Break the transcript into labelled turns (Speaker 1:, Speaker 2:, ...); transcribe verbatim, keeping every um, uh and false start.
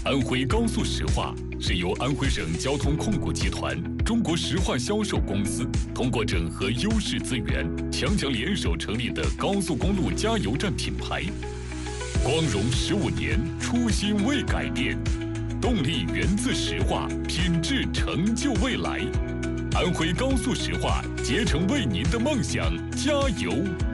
Speaker 1: 安徽高速石化是由安徽省交通控股集团、中国石化销售公司通过整合优势资源，强强联手成立的高速公路加油站品牌。光荣十五年，初心未改变，动力源自石化，品质成就未来。安徽高速石化，竭诚为您的梦想加油。